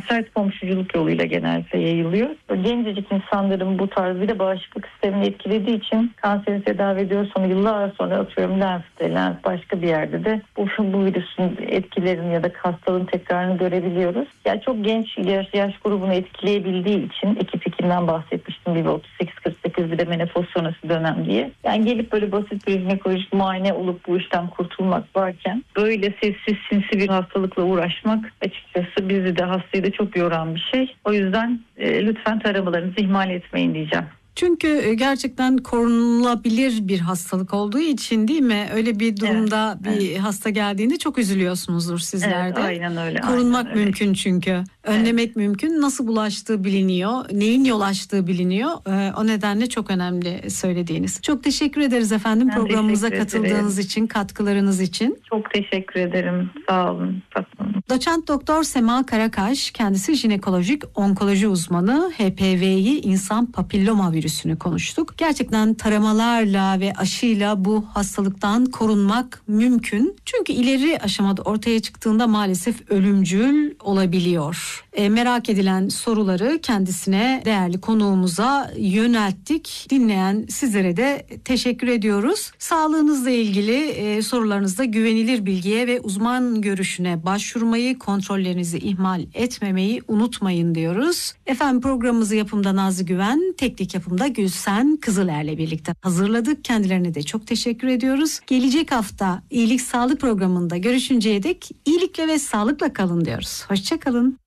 sert komşuculuk yoluyla genelde yayılıyor. Gencecik insanların bu tarz bir de bağışıklık sistemini etkilediği için kanseri tedavi ediyor. Sonra yıllar sonra atıyorum lenf başka bir yerde de bu virüsün etkilerini ya da hastalığın tekrarını görebiliyoruz. Yani çok genç yaş grubunu etkileyebildiği için ekip hekinden bahsetmiştim. Bir 38-48 bir de menopoz sonrası dönem diye. Yani gelip böyle basit bir jinekolojik muayene olup bu işten kurtulmak varken böyle sessiz sinsi bir hastalıkla uğraşmak açıkçası bizi de hastayı da çok yoran bir şey. O yüzden lütfen taramalarınızı ihmal etmeyin diyeceğim. Çünkü gerçekten korunulabilir bir hastalık olduğu için değil mi? Öyle bir durumda bir hasta geldiğinde çok üzülüyorsunuzdur sizler de. Evet, aynen öyle. Korunmak aynen öyle. mümkün çünkü. Önlemek mümkün. Nasıl bulaştığı biliniyor. Neyin yol açtığı biliniyor. O nedenle çok önemli söylediğiniz. Çok teşekkür ederiz efendim programımıza katıldığınız için, katkılarınız için. Çok teşekkür ederim. Sağ olun. Doçent Doktor Sema Karakaş, kendisi jinekolojik onkoloji uzmanı, HPV'yi insan papilloma virüsünü konuştuk. Gerçekten taramalarla ve aşıyla bu hastalıktan korunmak mümkün. Çünkü ileri aşamada ortaya çıktığında maalesef ölümcül olabiliyor. Merak edilen soruları kendisine, değerli konuğumuza yönelttik. Dinleyen sizlere de teşekkür ediyoruz. Sağlığınızla ilgili sorularınızda güvenilir bilgiye ve uzman görüşüne başvurmayı, kontrollerinizi ihmal etmemeyi unutmayın diyoruz. Efendim programımızı yapımda Nazlı Güven, teknik yapımda Gülsen Kızıler'le birlikte hazırladık. Kendilerine de çok teşekkür ediyoruz. Gelecek hafta İyilik Sağlık programında görüşünceye dek iyilikle ve sağlıkla kalın diyoruz. Hoşça kalın.